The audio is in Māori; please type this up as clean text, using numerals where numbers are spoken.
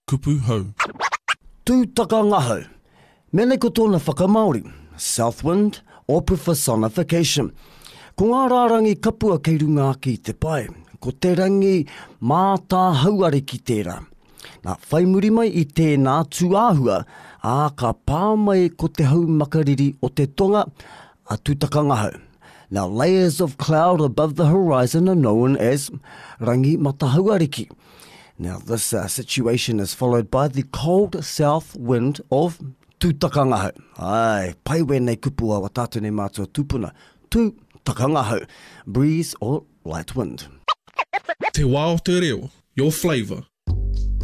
kupu hau. Tūtaka ngahau. Mene ko tōna whakamaori, south wind or personification. Ko ngā rārangi kapua kei runga ki te pai, ko te rangi mātā hauare ki tērā. Nā whaimuri mai i tēnā tuāhua, ka pāmai ko te hau makariri o te tonga, a tūtaka ngahau. Now, layers of cloud above the horizon are known as rangi matahauariki. Now, this situation is followed by the cold south wind of tūtaka ngahau. Ai, pai wēnei kupua wa tātou nei mātua tūpuna. Tūtaka ngahau, breeze or light wind. Te wā o te reo, your flavour.